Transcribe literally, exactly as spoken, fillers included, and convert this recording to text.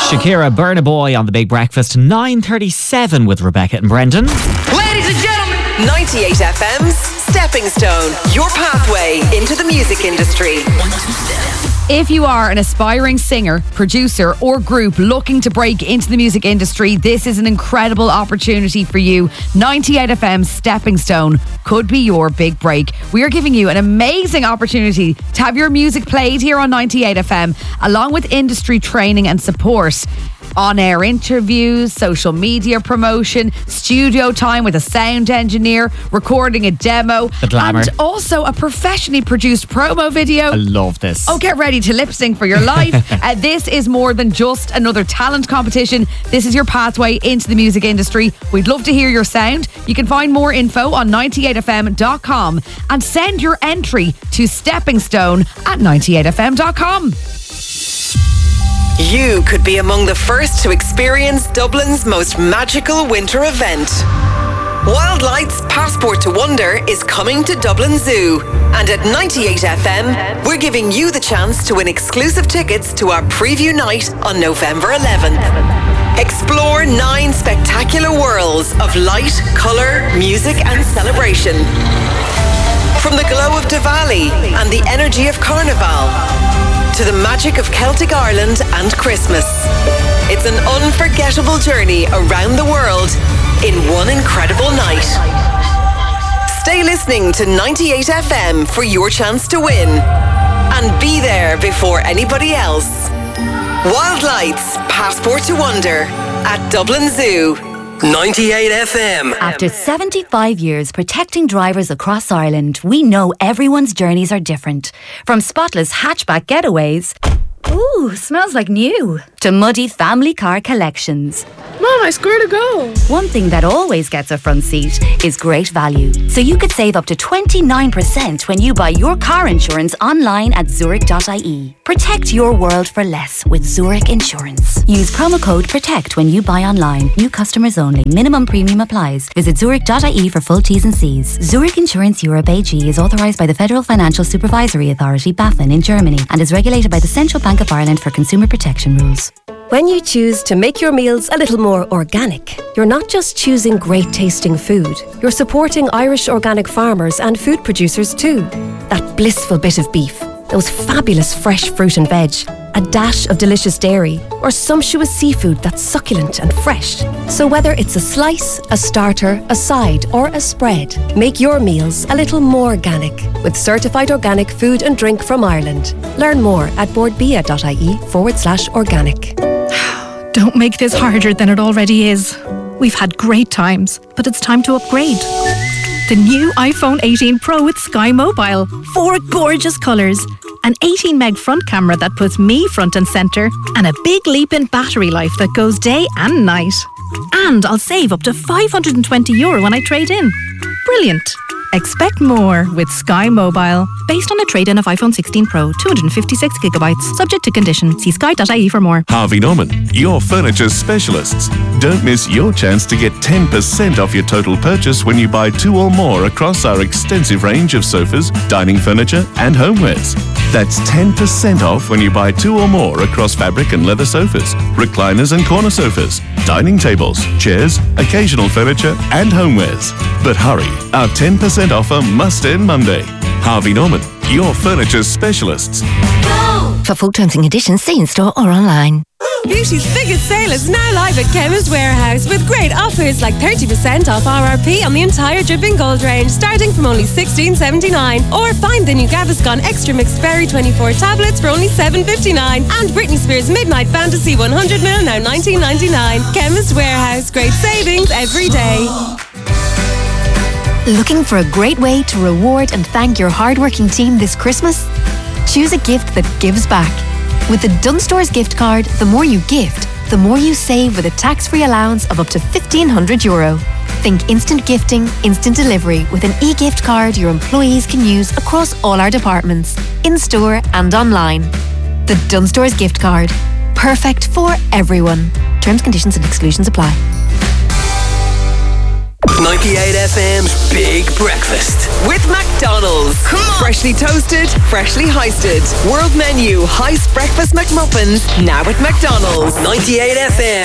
Shakira, Burna Boy on The Big Breakfast, nine thirty-seven with Rebecca and Brendan. Ladies and gentlemen, ninety-eight F M's Stepping Stone, your pathway into the music industry. If you are an aspiring singer, producer or group looking to break into the music industry, this is an incredible opportunity for you. ninety-eight F M's Stepping Stone could be your big break. We are giving you an amazing opportunity to have your music played here on ninety-eight F M, along with industry training and support. On-air interviews, social media promotion, studio time with a sound engineer, recording a demo, the glamour, and also a professionally produced promo video. I love this. Oh, get ready to lip sync for your life. uh, this is more than just another talent competition. This is your pathway into the music industry. We'd love to hear your sound. You can find more info on ninety-eight F M dot com and send your entry to Stepping Stone at ninety-eight F M dot com. You could be among the first to experience Dublin's most magical winter event. Wild Lights Passport to Wonder is coming to Dublin Zoo. And at ninety-eight F M, we're giving you the chance to win exclusive tickets to our preview night on November eleventh. Explore nine spectacular worlds of light, colour, music and celebration. From the glow of Diwali and the energy of Carnival, to the magic of Celtic Ireland and Christmas. It's an unforgettable journey around the world in one incredible night. Stay listening to ninety-eight F M for your chance to win. And be there before anybody else. Wild Lights Passport to Wonder at Dublin Zoo. ninety-eight F M. After seventy-five years protecting drivers across Ireland, we know everyone's journeys are different. From spotless hatchback getaways, ooh, smells like new, to muddy family car collections. Mom, I scored a goal. One thing that always gets a front seat is great value. So you could save up to twenty-nine percent when you buy your car insurance online at Zurich dot I E. Protect your world for less with Zurich Insurance. Use promo code PROTECT when you buy online. New customers only. Minimum premium applies. Visit Zurich dot I E for full T's and C's. Zurich Insurance Europe A G is authorised by the Federal Financial Supervisory Authority, BaFin, in Germany, and is regulated by the Central Bank of Ireland for consumer protection rules. When you choose to make your meals a little more organic, you're not just choosing great tasting food, you're supporting Irish organic farmers and food producers too. That blissful bit of beef, those fabulous fresh fruit and veg, a dash of delicious dairy, or sumptuous seafood that's succulent and fresh. So whether it's a slice, a starter, a side, or a spread, make your meals a little more organic with certified organic food and drink from Ireland. Learn more at boardbia dot I E forward slash organic. Don't make this harder than it already is. We've had great times, but it's time to upgrade. The new iPhone eighteen Pro with Sky Mobile. Four gorgeous colours. An eighteen meg front camera that puts me front and centre. And a big leap in battery life that goes day and night. And I'll save up to five hundred twenty euro when I trade in. Brilliant. Expect more with Sky Mobile. Based on a trade-in of iPhone sixteen Pro, two hundred fifty-six gigabytes. Subject to condition. See sky dot I E for more. Harvey Norman, your furniture specialists. Don't miss your chance to get ten percent off your total purchase when you buy two or more across our extensive range of sofas, dining furniture and homewares. That's ten percent off when you buy two or more across fabric and leather sofas, recliners and corner sofas, dining tables, chairs, occasional furniture and homewares. But hurry, our ten percent offer must end Monday. Harvey Norman, your furniture specialists. Go! For full terms and conditions, see in store or online. Beauty's biggest sale is now live at Chemist Warehouse with great offers like thirty percent off R R P on the entire Dripping Gold range starting from only sixteen seventy-nine. Or find the new Gaviscon Extra Mixed Berry twenty-four tablets for only seven fifty-nine. And Britney Spears Midnight Fantasy one hundred milliliters now nineteen ninety-nine. Chemist Warehouse, great savings every day. Looking for a great way to reward and thank your hardworking team this Christmas? Choose a gift that gives back. With the Dunnes Stores gift card, the more you gift, the more you save with a tax-free allowance of up to fifteen hundred euro. Think instant gifting, instant delivery with an e-gift card your employees can use across all our departments, in-store and online. The Dunnes Stores gift card. Perfect for everyone. Terms, conditions and exclusions apply. ninety-eight F M's Big Breakfast. With McDonald's. Come on. Freshly toasted, freshly heisted. World menu, heist breakfast McMuffins, now at McDonald's. ninety-eight F M.